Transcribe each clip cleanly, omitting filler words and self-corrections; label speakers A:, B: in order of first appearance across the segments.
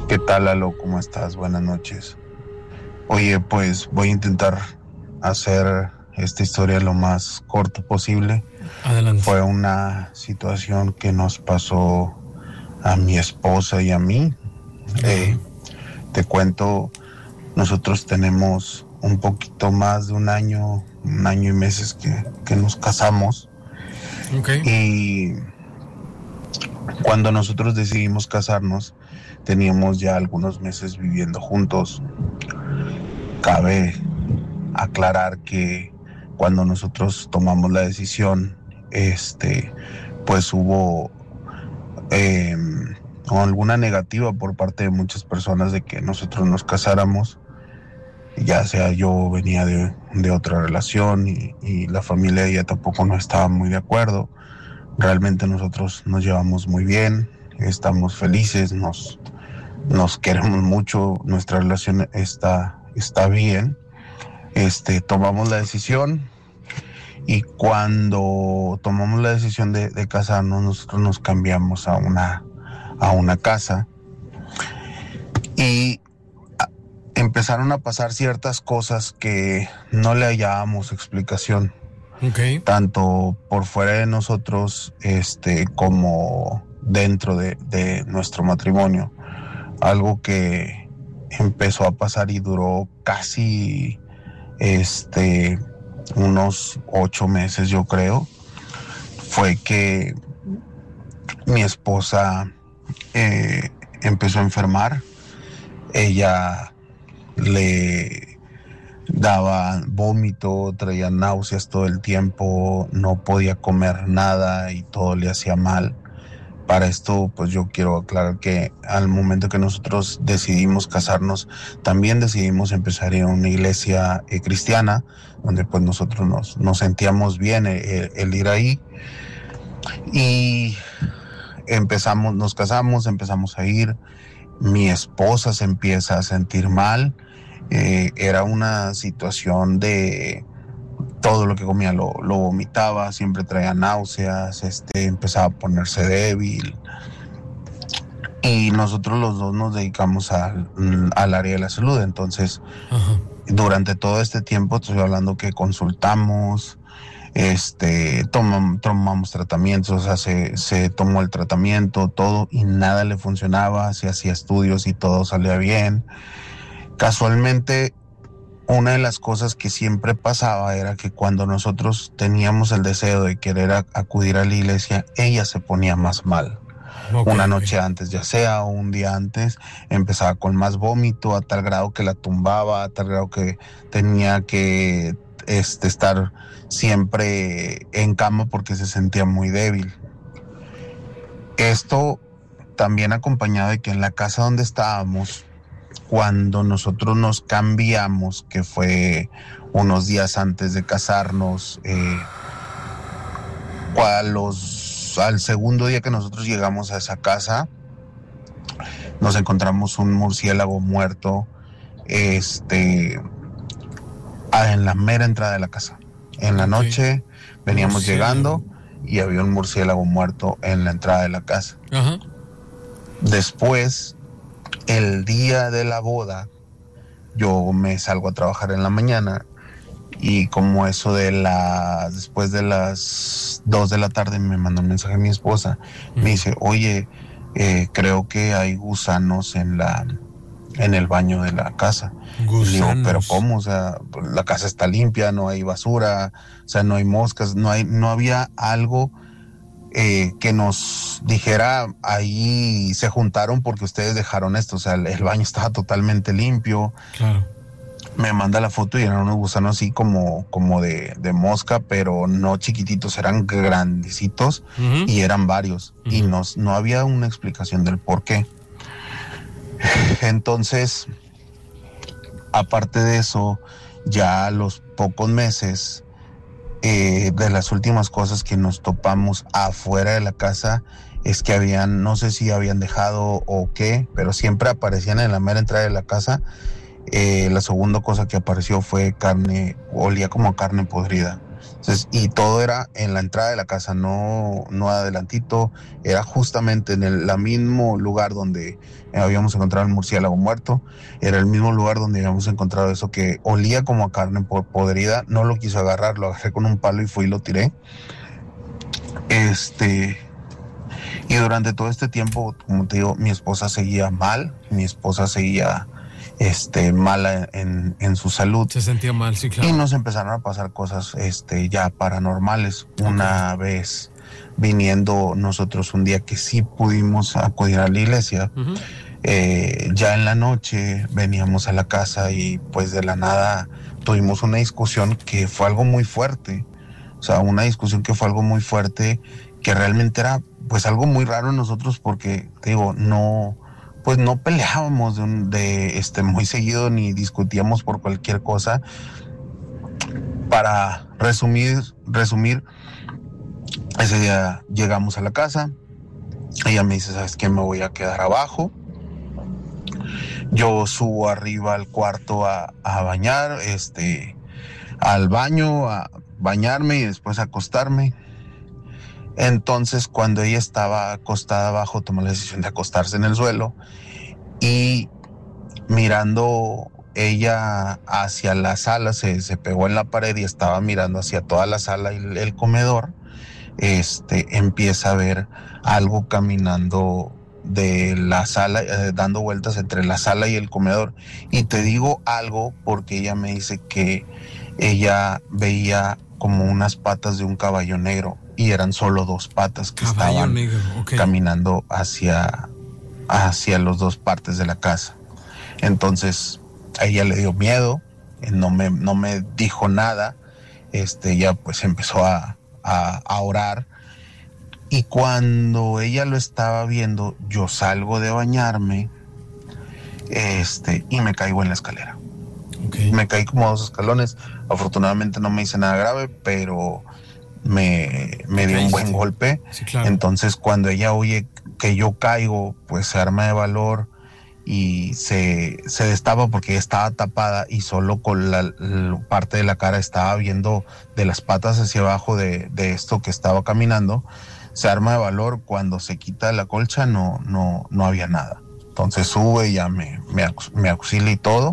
A: ¿Qué tal, Lalo? ¿Cómo estás? Buenas noches. Oye, pues voy a intentar hacer esta historia lo más corto posible.
B: Adelante.
A: Fue una situación que nos pasó a mi esposa y a mí.
B: Ajá.
A: Te cuento, nosotros tenemos un poquito más de un año y meses que nos casamos.
B: Ok.
A: Y cuando nosotros decidimos casarnos, teníamos ya algunos meses viviendo juntos. Cabe aclarar que cuando nosotros tomamos la decisión, pues hubo eh, alguna negativa por parte de muchas personas de que nosotros nos casáramos, ya sea yo venía de otra relación y la familia de ella tampoco no estaba muy de acuerdo. Realmente nosotros nos llevamos muy bien, estamos felices, nos queremos mucho, nuestra relación está bien. Tomamos la decisión y cuando tomamos la decisión de casarnos, nosotros nos cambiamos a una casa y empezaron a pasar ciertas cosas que no le hallábamos explicación,
B: Ok.
A: tanto por fuera de nosotros, como dentro de nuestro matrimonio. Algo que empezó a pasar y duró casi, unos 8 meses, yo creo, fue que mi esposa empezó a enfermar. Ella le daba vómito, traía náuseas todo el tiempo, no podía comer nada y todo le hacía mal. Para esto, pues yo quiero aclarar que al momento que nosotros decidimos casarnos, también decidimos empezar a ir a una iglesia cristiana, donde pues nosotros nos sentíamos bien el ir ahí. Y nos casamos, empezamos a ir. Mi esposa se empieza a sentir mal. Era una situación de todo lo que comía lo vomitaba, siempre traía náuseas, empezaba a ponerse débil. Y nosotros los dos nos dedicamos al área de la salud. Entonces,
B: Ajá.
A: durante todo este tiempo, estoy hablando que consultamos, tomamos tratamientos, o sea, se tomó el tratamiento, todo, y nada le funcionaba. Se hacía estudios y todo salía bien. Casualmente, una de las cosas que siempre pasaba era que cuando nosotros teníamos el deseo de querer acudir a la iglesia, ella se ponía más mal.
B: Ok,
A: Una
B: ok.
A: noche antes, ya sea, o un día antes, empezaba con más vómito, a tal grado que la tumbaba, a tal grado que tenía que estar siempre en cama porque se sentía muy débil. Esto también acompañado de que en la casa donde estábamos, cuando nosotros nos cambiamos, que fue unos días antes de casarnos, al segundo día que nosotros llegamos a esa casa, nos encontramos un murciélago muerto, en la mera entrada de la casa. En la
B: Ok.
A: noche veníamos
B: Murciélago.
A: llegando y había un murciélago muerto en la entrada de la casa.
B: Ajá.
A: Después, el día de la boda, yo me salgo a trabajar en la mañana y como eso después de las 2 de la tarde me mandó un mensaje a mi esposa. Me dice, oye, creo que hay gusanos en el baño de la casa. Y le digo, pero
B: Gusanos.
A: ¿cómo? O sea, la casa está limpia, no hay basura, o sea, no hay moscas, no había algo que nos dijera ahí se juntaron porque ustedes dejaron esto. O sea, el baño estaba totalmente limpio.
B: Claro.
A: Me manda la foto y eran unos gusanos así como de mosca, pero no chiquititos, eran grandecitos
B: Ujú.
A: y eran varios. Y
B: Ujú.
A: no había una explicación del por qué. Entonces, aparte de eso, ya a los pocos meses, de las últimas cosas que nos topamos afuera de la casa es que no sé si habían dejado o qué, pero siempre aparecían en la mera entrada de la casa. La segunda cosa que apareció fue carne, olía como carne podrida. Entonces, y todo era en la entrada de la casa, no adelantito, era justamente en el mismo lugar donde habíamos encontrado el murciélago muerto, era el mismo lugar donde habíamos encontrado eso que olía como a carne podrida. No lo quiso agarrar, lo agarré con un palo y fui y lo tiré. Y durante todo este tiempo, como te digo, mi esposa seguía mal, mala en su salud.
B: Se sentía mal, sí, claro.
A: Y nos empezaron a pasar cosas ya paranormales. Una vez viniendo nosotros un día que sí pudimos acudir a la iglesia, ya en la noche veníamos a la casa y pues de la nada tuvimos una discusión que fue algo muy fuerte. O sea, una discusión que fue algo muy fuerte, que realmente era pues algo muy raro en nosotros porque, te digo, no peleábamos muy seguido ni discutíamos por cualquier cosa. Para resumir, ese día llegamos a la casa, ella me dice, ¿sabes qué? Me voy a quedar abajo. Yo subo arriba al cuarto a bañar, al baño, a bañarme y después a acostarme. Entonces, cuando ella estaba acostada abajo, tomó la decisión de acostarse en el suelo y mirando ella hacia la sala, se pegó en la pared y estaba mirando hacia toda la sala y el comedor, empieza a ver algo caminando de la sala, dando vueltas entre la sala y el comedor. Y te digo algo porque ella me dice que ella veía como unas patas de un caballo negro y eran solo 2 patas que estaban caminando hacia las 2 partes de la casa. Entonces a ella le dio miedo, no me dijo nada, ella pues empezó a orar. Y cuando ella lo estaba viendo, yo salgo de bañarme, y me caigo en la escalera. Me caí como 2 escalones. Afortunadamente no me hice nada grave, pero me dio un buen golpe.
B: Sí, claro.
A: Entonces, cuando ella oye que yo caigo, pues se arma de valor y se destapa porque estaba tapada y solo con la parte de la cara estaba viendo de las patas hacia abajo de esto que estaba caminando. Se arma de valor, cuando se quita la colcha no había nada. Entonces sube y ya me auxilia y todo.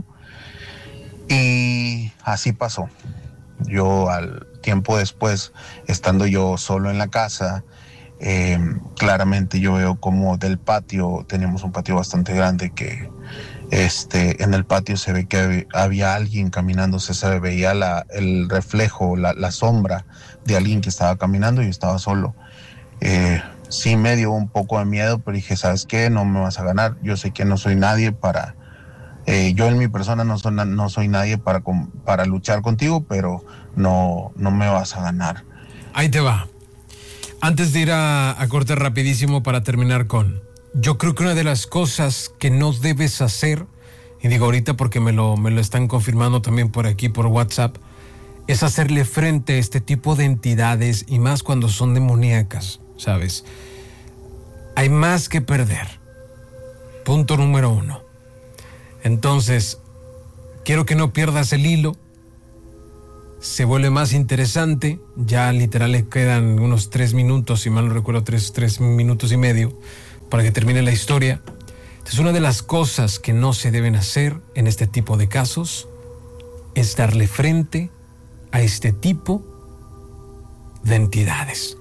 A: Y así pasó. Yo al tiempo después, estando yo solo en la casa, claramente yo veo como del patio, teníamos un patio bastante grande, que en el patio se ve que había alguien caminando, se veía el reflejo, la sombra de alguien que estaba caminando y yo estaba solo. Sí me dio un poco de miedo, pero dije, ¿sabes qué? No me vas a ganar. Yo sé que no soy nadie para... yo en mi persona no soy nadie para luchar contigo, pero no me vas a ganar.
B: Ahí te va. Antes de ir a corte rapidísimo para terminar yo creo que una de las cosas que no debes hacer, y digo ahorita porque me lo están confirmando también por aquí, por WhatsApp, es hacerle frente a este tipo de entidades, y más cuando son demoníacas, ¿sabes? Hay más que perder. Punto número 1. Entonces, quiero que no pierdas el hilo. Se vuelve más interesante. Ya literal le quedan unos 3 minutos, si mal no recuerdo, 3 minutos y medio, para que termine la historia. Entonces, una de las cosas que no se deben hacer en este tipo de casos es darle frente a este tipo de entidades.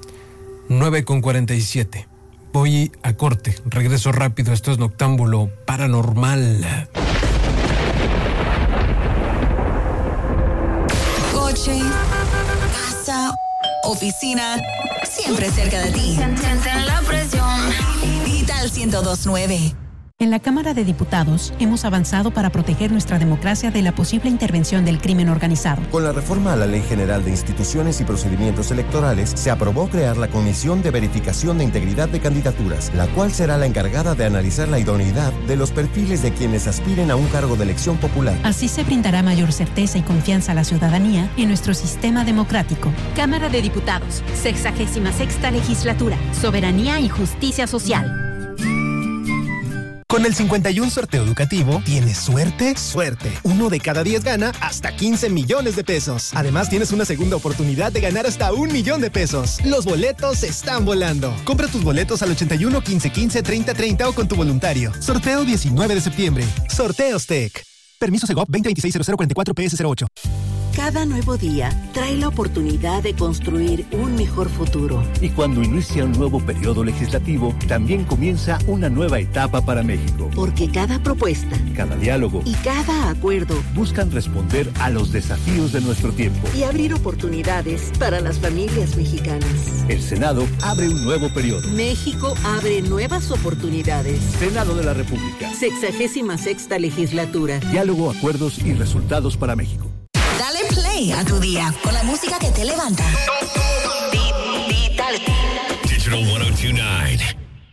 B: 9:47. Voy a corte, regreso rápido. Esto es Noctámbulo Paranormal.
C: Coche, casa, oficina, siempre cerca de ti. Sienten la presión. Vital 102.9.
D: En la Cámara de Diputados hemos avanzado para proteger nuestra democracia de la posible intervención del crimen organizado.
E: Con la reforma a la Ley General de Instituciones y Procedimientos Electorales, se aprobó crear la Comisión de Verificación de Integridad de Candidaturas, la cual será la encargada de analizar la idoneidad de los perfiles de quienes aspiren a un cargo de elección popular.
D: Así se brindará mayor certeza y confianza a la ciudadanía en nuestro sistema democrático.
F: Cámara de Diputados, 66ª Legislatura, Soberanía y Justicia Social. Con el 51 sorteo educativo, ¿tienes suerte? Suerte. 1 de cada 10 gana hasta 15 millones de pesos. Además, tienes una segunda oportunidad de ganar hasta 1 millón de pesos. Los boletos están volando. Compra tus boletos al 81 15 15 30 30 o con tu voluntario. Sorteo 19 de septiembre. Sorteos Tech. Permiso Segov 2026-0044-PS08.
G: Cada nuevo día trae la oportunidad de construir un mejor futuro.
H: Y cuando inicia un nuevo periodo legislativo, también comienza una nueva etapa para México.
G: Porque cada propuesta,
H: cada diálogo
G: y cada acuerdo
H: buscan responder a los desafíos de nuestro tiempo
G: y abrir oportunidades para las familias mexicanas.
H: El Senado abre un nuevo periodo.
G: México abre nuevas oportunidades.
H: Senado de la República.
G: 66ª legislatura.
H: Diálogo, acuerdos y resultados para México.
C: Dale play a tu día con la música que te levanta.
I: Digital 1029.